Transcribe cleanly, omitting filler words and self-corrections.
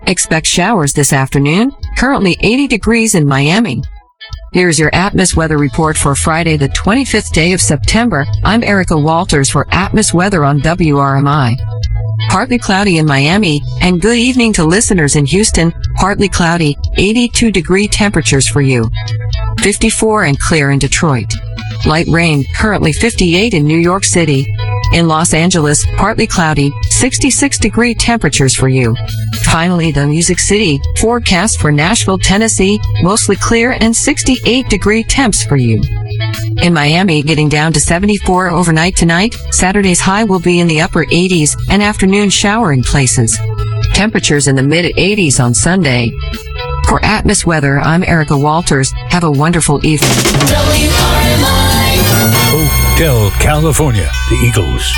Expect showers this afternoon. Currently 80 degrees in Miami. Here's your Atmos weather report for Friday, the 25th day of September. I'm Erica Walters for Atmos weather on WRMI. Partly cloudy in Miami, and good evening to listeners in Houston. Partly cloudy, 82-degree temperatures for you. 54 and clear in Detroit. Light rain, currently 58 in New York City. In Los Angeles, partly cloudy, 66-degree temperatures for you. Finally, the Music City, forecast for Nashville, Tennessee, mostly clear and 68-degree temps for you. In Miami, getting down to 74 overnight tonight. Saturday's high will be in the upper 80s and afternoon showering places. Temperatures in the mid-80s on Sunday. For Atmos weather, I'm Erica Walters. Have a wonderful evening. Hotel California, the Eagles.